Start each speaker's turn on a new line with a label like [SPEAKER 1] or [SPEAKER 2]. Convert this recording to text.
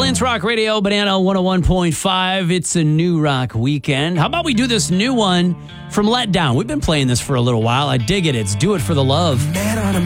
[SPEAKER 1] Lance Rock Radio, Banana 101.5. It's a new rock weekend. How about we do this new one from Let Down? We've been playing this for a little while. I dig it. It's Do It for the Love.
[SPEAKER 2] Man on a